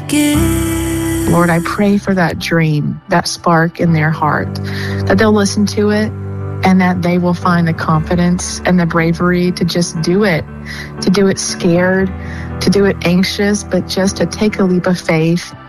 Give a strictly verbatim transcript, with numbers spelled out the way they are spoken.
Lord, I pray for that dream, that spark in their heart, that they'll listen to it and that they will find the confidence and the bravery to just do it, to do it scared, to do it anxious, but just to take a leap of faith